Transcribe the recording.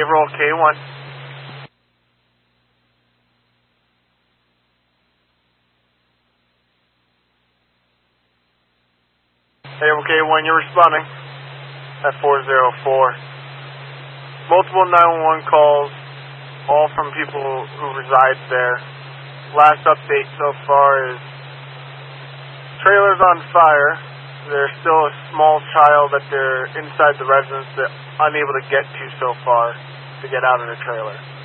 roll K1. Able K1, you're responding at 404. Multiple 911 calls, all from people who reside there. Last update so far is trailer's on fire. There's still a small child that they're inside the residence that unable to get to so far to get out of the trailer.